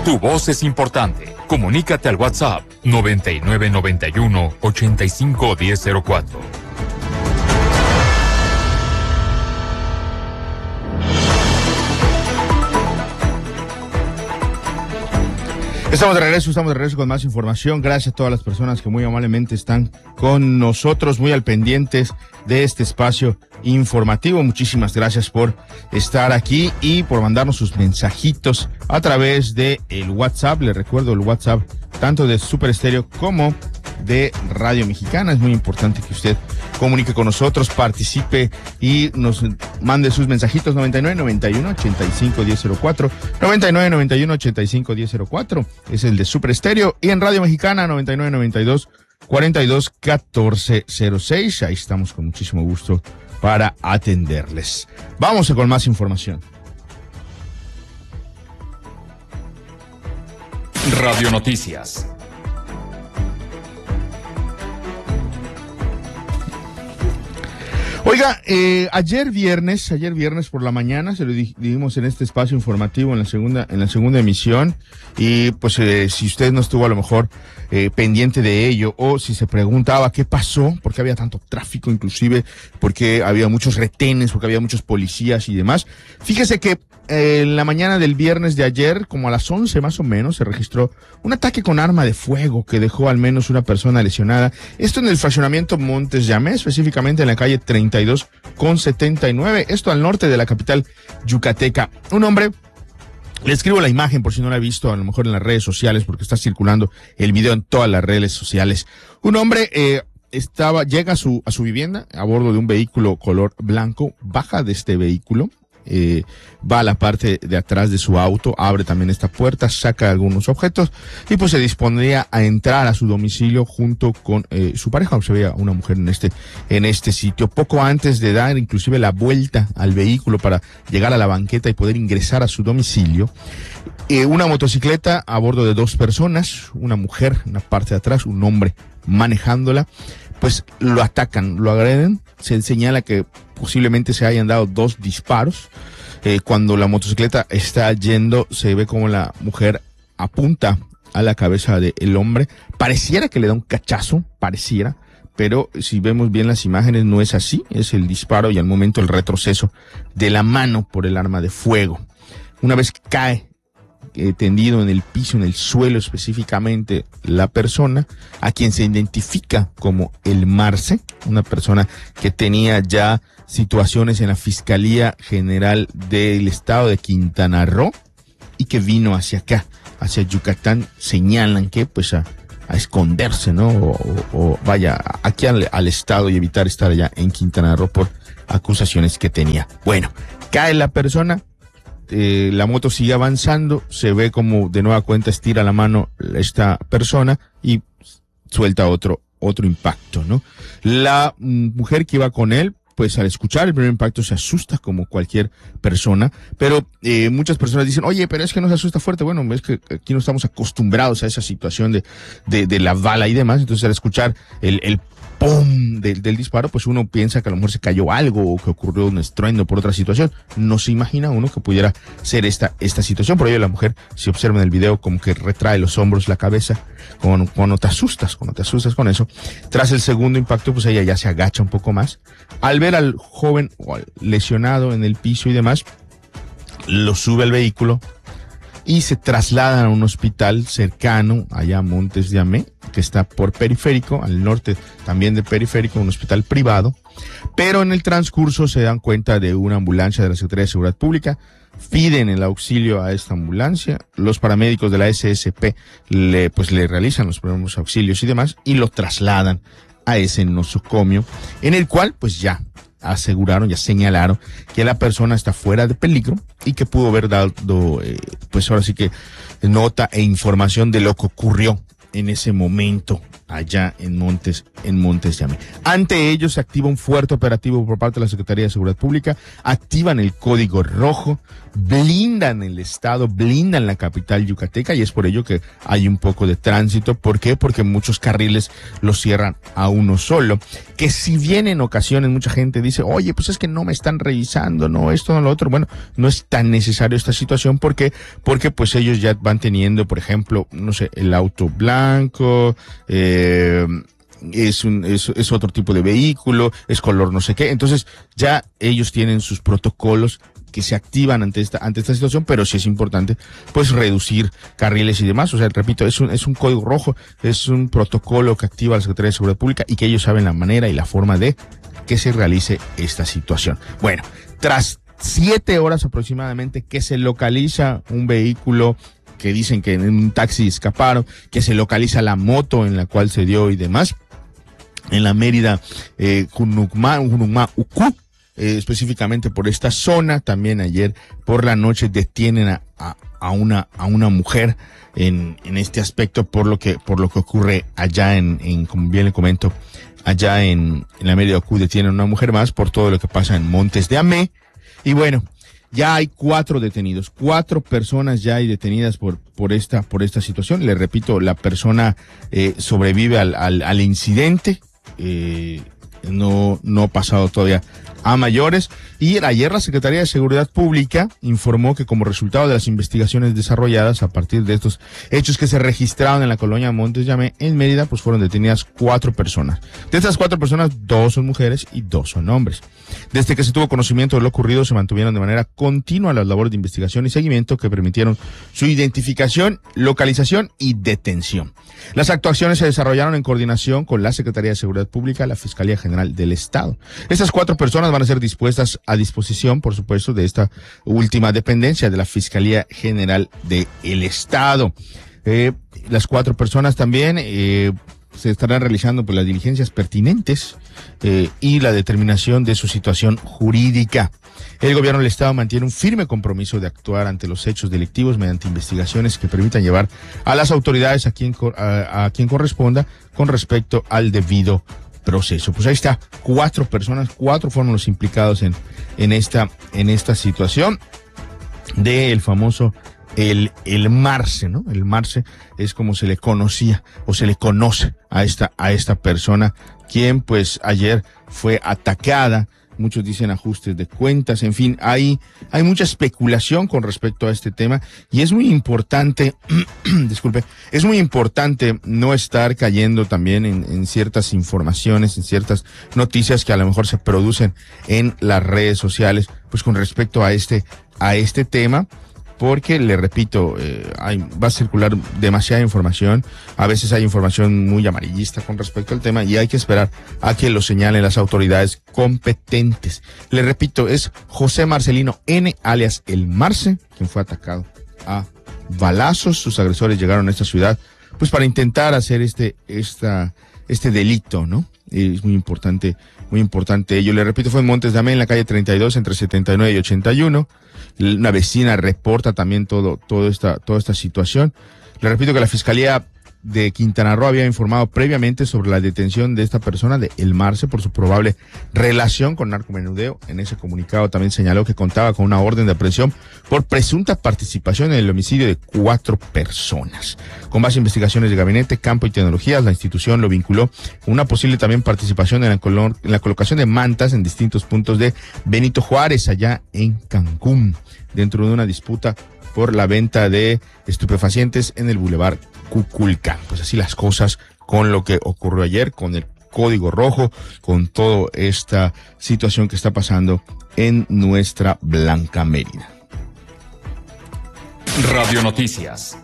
Tu voz es importante. Comunícate al WhatsApp 9991-851004. Estamos de regreso con más información. Gracias a todas las personas que muy amablemente están con nosotros, muy al pendientes de este espacio informativo. Muchísimas gracias por estar aquí y por mandarnos sus mensajitos a través de el WhatsApp. Les recuerdo el WhatsApp tanto de Super Estéreo como de Radio Mexicana. Es muy importante que usted comunique con nosotros, participe y nos mande sus mensajitos. 9991-851004, 9991-851004 es el de Super Estéreo, y en Radio Mexicana 9992-421406. Ahí estamos con muchísimo gusto para atenderles. Vamos con más información. Radio Noticias. Oiga, ayer viernes por la mañana se lo dijimos en este espacio informativo en la segunda emisión, y pues si usted no estuvo a lo mejor pendiente de ello, o si se preguntaba qué pasó, por qué había tanto tráfico, inclusive porque había muchos retenes, porque había muchos policías y demás, fíjese que en la mañana del viernes de ayer, como a las 11 más o menos, se registró un ataque con arma de fuego que dejó al menos una persona lesionada. Esto en el fraccionamiento Montes Llamé, específicamente en la calle 32 con 79, esto al norte de la capital yucateca. Un hombre, le escribo la imagen por si no la ha visto, a lo mejor en las redes sociales, porque está circulando el video en todas las redes sociales. Un hombre llega a su vivienda a bordo de un vehículo color blanco, baja de este vehículo, va a la parte de atrás de su auto, abre también esta puerta, saca algunos objetos y pues se dispondría a entrar a su domicilio junto con su pareja. Se veía una mujer en este sitio. Poco antes de dar inclusive la vuelta al vehículo para llegar a la banqueta y poder ingresar a su domicilio, una motocicleta a bordo de dos personas, una mujer en la parte de atrás, un hombre manejándola, pues lo atacan, lo agreden. Se señala que posiblemente se hayan dado dos disparos. Cuando la motocicleta está yendo, se ve como la mujer apunta a la cabeza del hombre. Pareciera que le da un cachazo, pero si vemos bien las imágenes no es así. Es el disparo y al momento el retroceso de la mano por el arma de fuego. Una vez que cae tendido en el piso, en el suelo específicamente, la persona, a quien se identifica como el Marce, una persona que tenía ya situaciones en la Fiscalía General del Estado de Quintana Roo y que vino hacia acá, hacia Yucatán. Señalan que pues a esconderse, ¿no? O vaya aquí al Estado y evitar estar allá en Quintana Roo por acusaciones que tenía. Bueno, cae la persona. La moto sigue avanzando, se ve como de nueva cuenta estira la mano esta persona y suelta otro impacto, ¿no? La mujer que iba con él, pues al escuchar el primer impacto se asusta como cualquier persona, pero muchas personas dicen, oye, pero es que no se asusta fuerte. Bueno, es que aquí no estamos acostumbrados a esa situación de la bala y demás. Entonces al escuchar el ¡pum! Del disparo, pues uno piensa que a lo mejor se cayó algo o que ocurrió un estruendo por otra situación. No se imagina uno que pudiera ser esta situación. Por ello la mujer, si observan el video, como que retrae los hombros, la cabeza, cuando te asustas con eso. Tras el segundo impacto, pues ella ya se agacha un poco más. Al ver al joven lesionado en el piso y demás, lo sube al vehículo y se trasladan a un hospital cercano, allá a Montes de Amé, que está por Periférico, al norte también de Periférico, un hospital privado. Pero en el transcurso se dan cuenta de una ambulancia de la Secretaría de Seguridad Pública, piden el auxilio a esta ambulancia, los paramédicos de la SSP le realizan los primeros auxilios y demás, y lo trasladan a ese nosocomio, en el cual pues ya aseguraron, ya señalaron que la persona está fuera de peligro y que pudo haber dado, pues ahora sí que nota e información de lo que ocurrió en ese momento allá en Montes de Amé. Ante ello se activa un fuerte operativo por parte de la Secretaría de Seguridad Pública, activan el código rojo, blindan el estado, blindan la capital yucateca, y es por ello que hay un poco de tránsito. ¿Por qué? Porque muchos carriles los cierran a uno solo, que si bien en ocasiones mucha gente dice, oye, pues es que no me están revisando, no esto, no lo otro, bueno, no es tan necesario esta situación. ¿Por qué? Porque pues ellos ya van teniendo, por ejemplo, no sé, el auto blanco, es otro tipo de vehículo, es color no sé qué, entonces ya ellos tienen sus protocolos que se activan ante esta situación, pero sí es importante pues reducir carriles y demás. O sea, repito, es un código rojo, es un protocolo que activa la Secretaría de Seguridad Pública y que ellos saben la manera y la forma de que se realice esta situación. Bueno, tras 7 horas aproximadamente que se localiza un vehículo que dicen que en un taxi escaparon, que se localiza la moto en la cual se dio y demás, en la Mérida Junucma-Ucú, específicamente por esta zona. También ayer por la noche detienen a una mujer en este aspecto por lo que ocurre allá en como bien le comento, allá en la Mérida Ucú detienen a una mujer más por todo lo que pasa en Montes de Amé. Y bueno, ya hay 4 detenidos, 4 personas ya hay detenidas por esta situación. Le repito, la persona sobrevive al incidente, no ha pasado todavía a mayores. Y ayer la Secretaría de Seguridad Pública informó que como resultado de las investigaciones desarrolladas a partir de estos hechos que se registraron en la colonia Montes de Amé en Mérida, pues fueron detenidas 4 personas. De estas 4 personas, 2 son mujeres y 2 son hombres. Desde que se tuvo conocimiento de lo ocurrido, se mantuvieron de manera continua las labores de investigación y seguimiento que permitieron su identificación, localización y detención. Las actuaciones se desarrollaron en coordinación con la Secretaría de Seguridad Pública, la Fiscalía General del Estado. Estas 4 personas van a ser dispuestas a disposición, por supuesto, de esta última dependencia de la Fiscalía General del Estado. Las 4 personas también se estarán realizando pues las diligencias pertinentes y la determinación de su situación jurídica. El gobierno del Estado mantiene un firme compromiso de actuar ante los hechos delictivos mediante investigaciones que permitan llevar a las autoridades a quien corresponda con respecto al debido proceso. Pues ahí está, 4 personas, 4 fueron los implicados en esta situación del famoso el Marce, ¿no? El Marce es como se le conocía o se le conoce a esta persona, quien pues ayer fue atacada. Muchos dicen ajustes de cuentas, en fin, hay mucha especulación con respecto a este tema y es muy importante, es muy importante no estar cayendo también en ciertas informaciones, en ciertas noticias que a lo mejor se producen en las redes sociales, pues con respecto a este tema. Porque, le repito, va a circular demasiada información, a veces hay información muy amarillista con respecto al tema y hay que esperar a que lo señalen las autoridades competentes. Le repito, es José Marcelino N., alias El Marce, quien fue atacado a balazos. Sus agresores llegaron a esta ciudad pues para intentar hacer este delito, ¿no? Es muy importante ello. Le repito, fue en Montes de Amé, en la calle 32, entre 79 y 81. Una vecina reporta también toda esta situación. Le repito que la Fiscalía de Quintana Roo había informado previamente sobre la detención de esta persona, de El Marce, por su probable relación con narcomenudeo. En ese comunicado también señaló que contaba con una orden de aprehensión por presunta participación en el homicidio de 4 personas. Con base en investigaciones de gabinete, campo y tecnologías, la institución lo vinculó con una posible también participación en la colocación de mantas en distintos puntos de Benito Juárez, allá en Cancún, dentro de una disputa por la venta de estupefacientes en el Boulevard Cuculcán. Pues así las cosas con lo que ocurrió ayer, con el código rojo, con toda esta situación que está pasando en nuestra Blanca Mérida. Radio Noticias.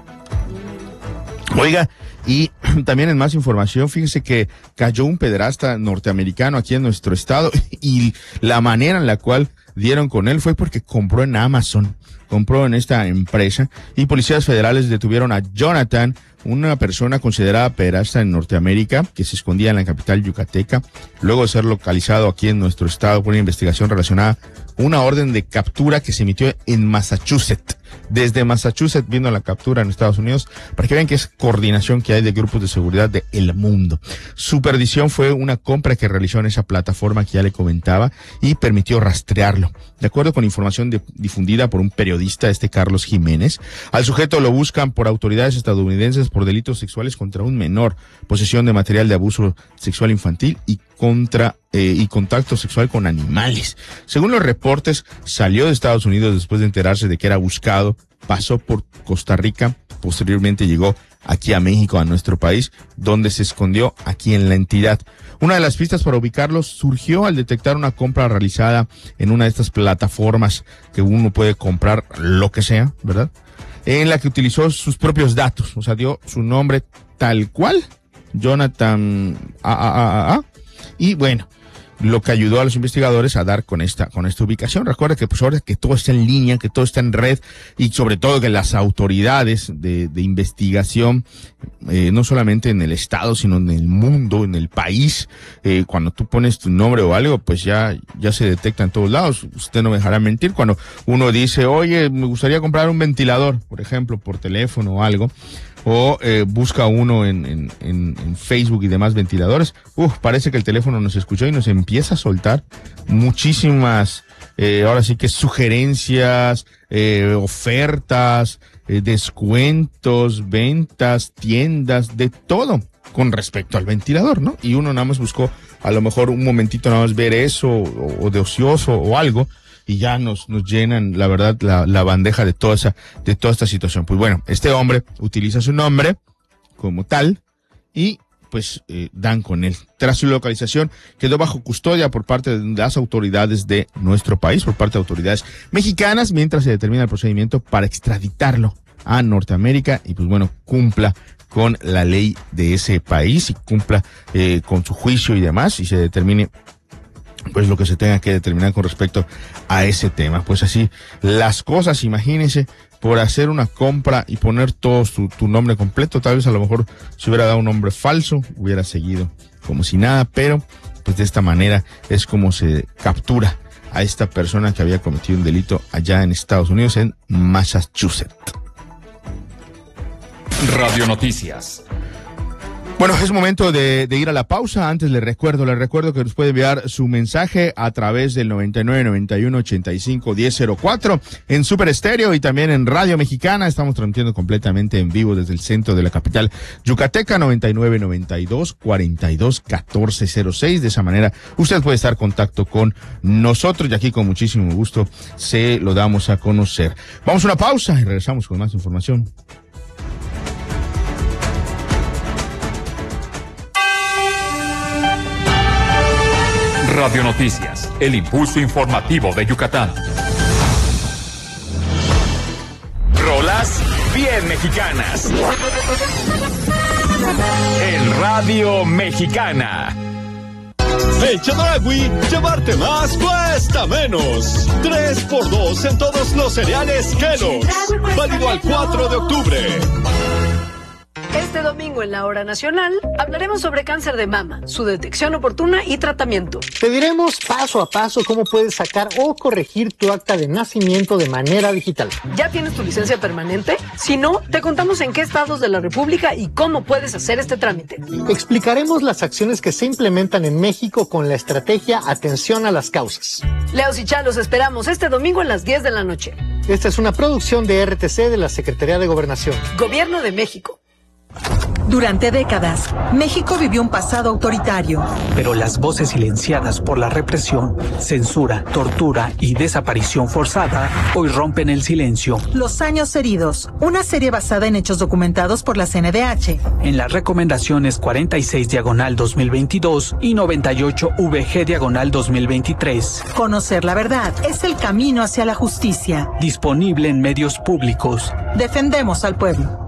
Oiga, y también en más información, fíjense que cayó un pederasta norteamericano aquí en nuestro estado y la manera en la cual dieron con él fue porque compró en Amazon, compró en esta empresa, y policías federales detuvieron a Jonathan, una persona considerada pederasta en Norteamérica, que se escondía en la capital yucateca, luego de ser localizado aquí en nuestro estado por una investigación relacionada con una orden de captura que se emitió en Massachusetts. desde Massachusetts, viendo la captura en Estados Unidos, para que vean que es coordinación que hay de grupos de seguridad del mundo. Su perdición fue una compra que realizó en esa plataforma que ya le comentaba y permitió rastrearlo. De acuerdo con información difundida por un periodista, Carlos Jiménez, al sujeto lo buscan por autoridades estadounidenses por delitos sexuales contra un menor, posesión de material de abuso sexual infantil y contacto sexual con animales. Según los reportes, salió de Estados Unidos después de enterarse de que era buscado, pasó por Costa Rica, posteriormente llegó aquí a México, a nuestro país, donde se escondió aquí en la entidad. Una de las pistas para ubicarlos surgió al detectar una compra realizada en una de estas plataformas que uno puede comprar lo que sea, ¿verdad? En la que utilizó sus propios datos, o sea, dio su nombre tal cual, Jonathan y bueno, lo que ayudó a los investigadores a dar con esta ubicación. Recuerda que pues ahora que todo está en línea, que todo está en red y sobre todo que las autoridades de investigación, no solamente en el estado, sino en el mundo, en el país, cuando tú pones tu nombre o algo, pues ya se detecta en todos lados. Usted no me dejará mentir. Cuando uno dice, oye, me gustaría comprar un ventilador, por ejemplo, por teléfono o algo, o busca uno en Facebook y demás ventiladores, parece que el teléfono nos escuchó y nos empieza a soltar muchísimas, ahora sí que sugerencias, ofertas, descuentos, ventas, tiendas, de todo con respecto al ventilador, ¿no? Y uno nada más buscó a lo mejor un momentito nada más ver eso o de ocioso o algo, y ya nos llenan, la verdad, la bandeja de toda esta situación. Pues bueno, este hombre utiliza su nombre como tal y pues dan con él. Tras su localización, quedó bajo custodia por parte de las autoridades de nuestro país, por parte de autoridades mexicanas, mientras se determina el procedimiento para extraditarlo a Norteamérica y pues bueno, cumpla con la ley de ese país y cumpla con su juicio y demás, y se determine pues lo que se tenga que determinar con respecto a ese tema. Pues así las cosas, imagínense, por hacer una compra y poner todo tu nombre completo, tal vez a lo mejor si hubiera dado un nombre falso, hubiera seguido como si nada, pero pues de esta manera es como se captura a esta persona que había cometido un delito allá en Estados Unidos, en Massachusetts. Radio Noticias. Bueno, es momento de ir a la pausa. Antes les recuerdo que nos puede enviar su mensaje a través del 9991-85-1004 en Super Estéreo y también en Radio Mexicana. Estamos transmitiendo completamente en vivo desde el centro de la capital yucateca, 9992-421406. De esa manera usted puede estar en contacto con nosotros y aquí con muchísimo gusto se lo damos a conocer. Vamos a una pausa y regresamos con más información. Radio Noticias, el impulso informativo de Yucatán. Rolas bien mexicanas. En Radio Mexicana. En Chedraui, llevarte más cuesta menos. 3x2 en todos los cereales Kellogg's. Válido al 4 de octubre. Este domingo en la Hora Nacional hablaremos sobre cáncer de mama, su detección oportuna y tratamiento. Te diremos paso a paso cómo puedes sacar o corregir tu acta de nacimiento de manera digital. ¿Ya tienes tu licencia permanente? Si no, te contamos en qué estados de la República y cómo puedes hacer este trámite. Explicaremos las acciones que se implementan en México con la estrategia Atención a las Causas. Leos y Cha, los esperamos este domingo a las 10 de la noche. Esta es una producción de RTC de la Secretaría de Gobernación. Gobierno de México. Durante décadas, México vivió un pasado autoritario. Pero las voces silenciadas por la represión, censura, tortura y desaparición forzada hoy rompen el silencio. Los años heridos, una serie basada en hechos documentados por la CNDH. En las recomendaciones 46/2022 y 98/VG/2023. Conocer la verdad es el camino hacia la justicia. Disponible en medios públicos. Defendemos al pueblo.